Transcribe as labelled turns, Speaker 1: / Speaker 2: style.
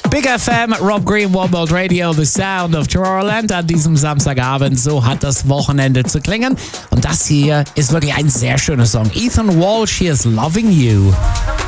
Speaker 1: Big FM, Rob Green, One World Radio, The Sound of Tomorrowland an diesem Samstagabend. So hat das Wochenende zu klingen. Und das hier ist wirklich ein sehr schöner Song. Ethan Walsh, hier ist Loving You.